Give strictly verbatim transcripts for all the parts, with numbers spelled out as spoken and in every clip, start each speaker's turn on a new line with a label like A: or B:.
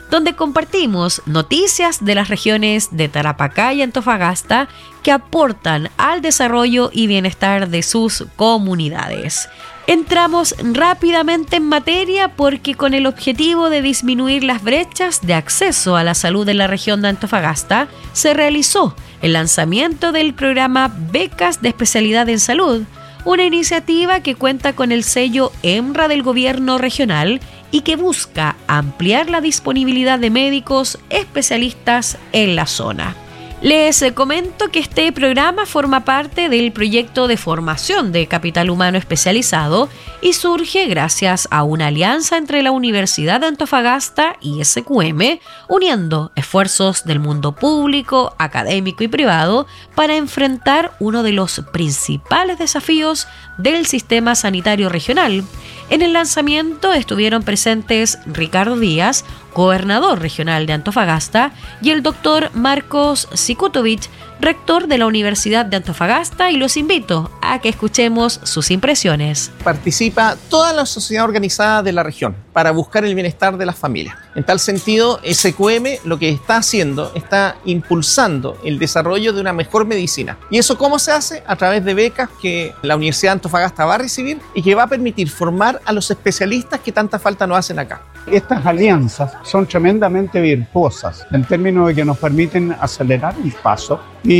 A: donde compartimos noticias de las regiones de Tarapacá y Antofagasta que aportan al desarrollo y bienestar de sus comunidades. Entramos rápidamente en materia porque con el objetivo de disminuir las brechas de acceso a la salud en la región de Antofagasta, se realizó el lanzamiento del programa Becas de Especialidad en Salud, una iniciativa que cuenta con el sello EMRA del gobierno regional y que busca ampliar la disponibilidad de médicos especialistas en la zona. Les comento que este programa forma parte del proyecto de formación de capital humano especializado y surge gracias a una alianza entre la Universidad de Antofagasta y S Q M, uniendo esfuerzos del mundo público, académico y privado para enfrentar uno de los principales desafíos del sistema sanitario regional. En el lanzamiento estuvieron presentes Ricardo Díaz, gobernador regional de Antofagasta, y el doctor Marcos Sikutovich, rector de la Universidad de Antofagasta, y los invito a que escuchemos sus impresiones.
B: Participa toda la sociedad organizada de la región para buscar el bienestar de las familias. En tal sentido, S Q M lo que está haciendo, está impulsando el desarrollo de una mejor medicina. ¿Y eso cómo se hace? A través de becas que la Universidad de Antofagasta va a recibir y que va a permitir formar a los especialistas que tanta falta nos hacen acá.
C: Estas alianzas son tremendamente virtuosas en términos de que nos permiten acelerar el paso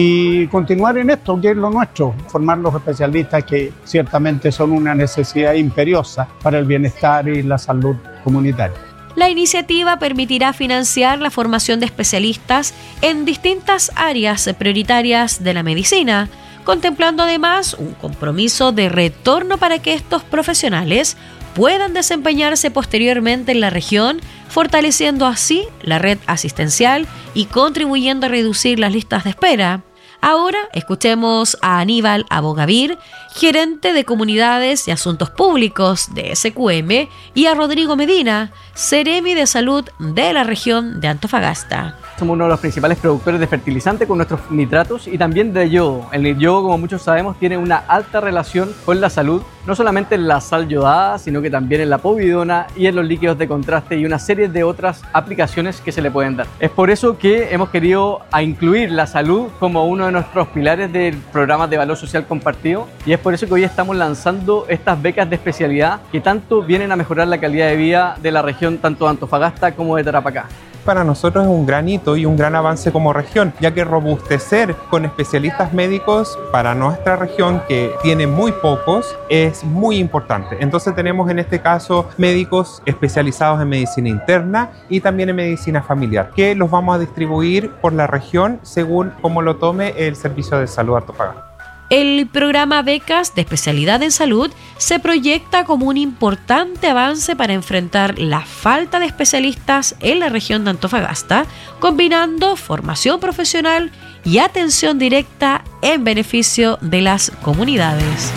C: y continuar en esto, que es lo nuestro, formar los especialistas que ciertamente son una necesidad imperiosa para el bienestar y la salud comunitaria.
A: La iniciativa permitirá financiar la formación de especialistas en distintas áreas prioritarias de la medicina, contemplando además un compromiso de retorno para que estos profesionales puedan desempeñarse posteriormente en la región, fortaleciendo así la red asistencial y contribuyendo a reducir las listas de espera. Ahora escuchemos a Aníbal Abogavir, gerente de Comunidades y Asuntos Públicos de S Q M, y a Rodrigo Medina, Seremi de Salud de la región de Antofagasta.
D: Somos uno de los principales productores de fertilizante con nuestros nitratos y también de yodo. El yodo, como muchos sabemos, tiene una alta relación con la salud, no solamente en la sal yodada, sino que también en la povidona y en los líquidos de contraste y una serie de otras aplicaciones que se le pueden dar. Es por eso que hemos querido a incluir la salud como uno de nuestros pilares del programa de valor social compartido, y es por eso que hoy estamos lanzando estas becas de especialidad que tanto vienen a mejorar la calidad de vida de la región, tanto de Antofagasta como de Tarapacá.
E: Para nosotros es un gran hito y un gran avance como región, ya que robustecer con especialistas médicos para nuestra región, que tiene muy pocos, es muy importante. Entonces tenemos en este caso médicos especializados en medicina interna y también en medicina familiar, que los vamos a distribuir por la región según como lo tome el Servicio de Salud Antofagasta.
A: El programa Becas de Especialidad en Salud se proyecta como un importante avance para enfrentar la falta de especialistas en la región de Antofagasta, combinando formación profesional y atención directa en beneficio de las comunidades.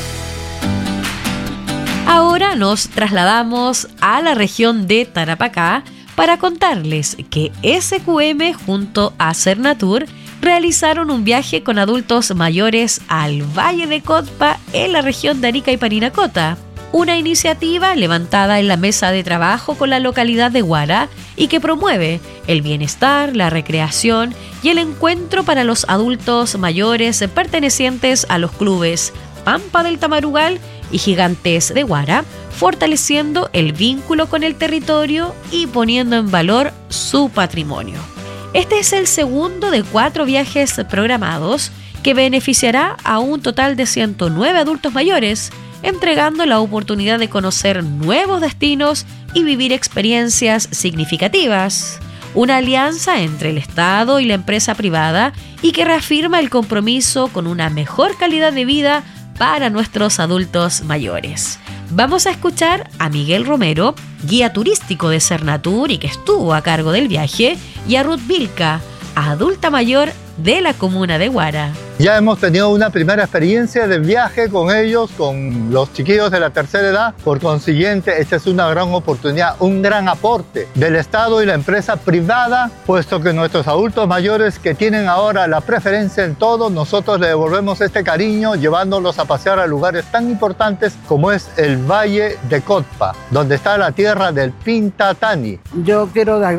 A: Ahora nos trasladamos a la región de Tarapacá para contarles que S Q M junto a Cernatur realizaron un viaje con adultos mayores al Valle de Cotpa en la región de Arica y Parinacota, una iniciativa levantada en la mesa de trabajo con la localidad de Huara y que promueve el bienestar, la recreación y el encuentro para los adultos mayores pertenecientes a los clubes Pampa del Tamarugal y Gigantes de Huara, fortaleciendo el vínculo con el territorio y poniendo en valor su patrimonio. Este es el segundo de cuatro viajes programados que beneficiará a un total de ciento nueve adultos mayores, entregando la oportunidad de conocer nuevos destinos y vivir experiencias significativas. Una alianza entre el Estado y la empresa privada y que reafirma el compromiso con una mejor calidad de vida para nuestros adultos mayores. Vamos a escuchar a Miguel Romero, guía turístico de Cernatur y que estuvo a cargo del viaje, y a Ruth Vilca, adulta mayor de la comuna de Huara.
F: Ya hemos tenido una primera experiencia de viaje con ellos, con los chiquillos de la tercera edad. Por consiguiente, esta es una gran oportunidad, un gran aporte del Estado y la empresa privada, puesto que nuestros adultos mayores que tienen ahora la preferencia en todo, nosotros le devolvemos este cariño llevándolos a pasear a lugares tan importantes como es el Valle de Cotpa, donde está la tierra del Pintatani.
G: Yo quiero dar